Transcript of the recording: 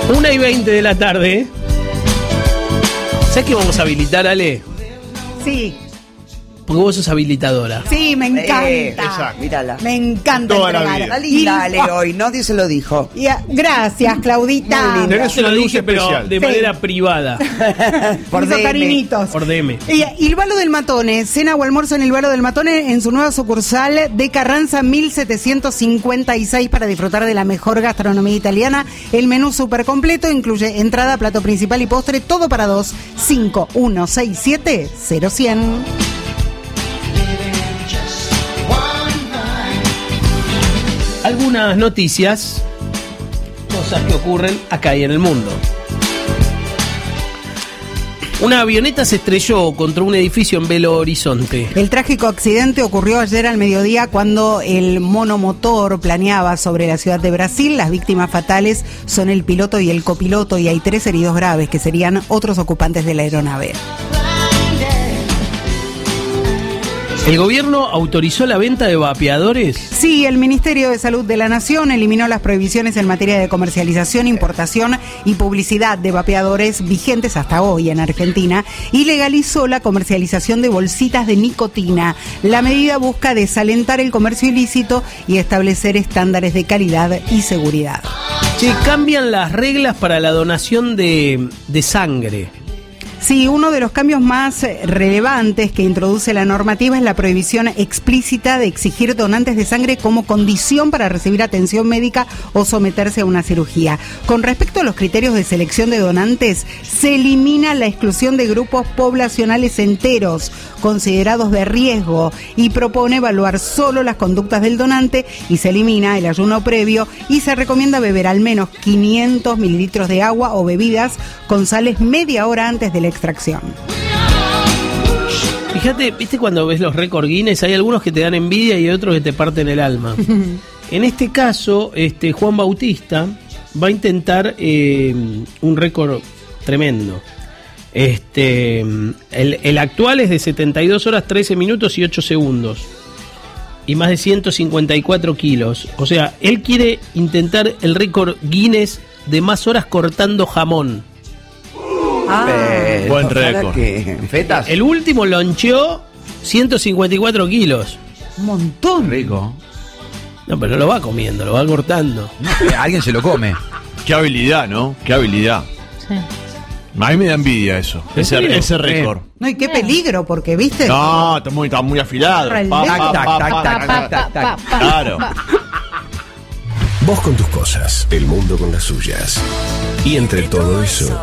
1:20 de la tarde. ¿Sabes qué vamos a habilitar, Ale? Sí. Porque vos sos habilitadora. Sí, me encanta. Exacto. Mírala. Me encanta Toda la entregar. vida. Está linda, Ale, hoy. Nadie se lo dijo. Gracias, Claudita. Muy linda. Tenés Te lo una luz dije, pero especial. de manera privada. Por Hizo DM. cariñitos. Por DM. Y el Balo del Matone, cena o almuerzo en el Balo del Matone en su nueva sucursal de Carranza 1756 para disfrutar de la mejor gastronomía italiana. El menú súper completo incluye entrada, plato principal y postre, todo para dos. 5167-0100. Algunas noticias, cosas que ocurren acá y en el mundo. Una avioneta se estrelló contra un edificio en Belo Horizonte. El trágico accidente ocurrió ayer al mediodía cuando el monomotor planeaba sobre la ciudad de Brasil. Las víctimas fatales son el piloto y el copiloto y hay 3 heridos graves que serían otros ocupantes de la aeronave. ¿El gobierno autorizó la venta de vapeadores? Sí, el Ministerio de Salud de la Nación eliminó las prohibiciones en materia de comercialización, importación y publicidad de vapeadores vigentes hasta hoy en Argentina y legalizó la comercialización de bolsitas de nicotina. La medida busca desalentar el comercio ilícito y establecer estándares de calidad y seguridad. Che, cambian las reglas para la donación de sangre. Sí, uno de los cambios más relevantes que introduce la normativa es la prohibición explícita de exigir donantes de sangre como condición para recibir atención médica o someterse a una cirugía. Con respecto a los criterios de selección de donantes, se elimina la exclusión de grupos poblacionales enteros considerados de riesgo y propone evaluar solo las conductas del donante y se elimina el ayuno previo y se recomienda beber al menos 500 mililitros de agua o bebidas con sales media hora antes de la extracción. Fíjate, viste cuando ves los récord Guinness, hay algunos que te dan envidia y otros que te parten el alma. En este caso, Juan Bautista va a intentar un récord tremendo. El actual es de 72 horas, 13 minutos y 8 segundos. Y más de 154 kilos. O sea, él quiere intentar el récord Guinness de más horas cortando jamón. Buen récord. ¿Fetas? El último loncheó 154 kilos. Un montón. Rico. No, pero no lo va comiendo, lo va cortando. Alguien se lo come. Qué habilidad, ¿no? Qué habilidad. Sí. A mí me da envidia eso. ¿En serio? Ese récord. No, y qué peligro, porque, ¿viste? No, está muy afilado. Claro. Vos con tus cosas, el mundo con las suyas. Y entre todo eso,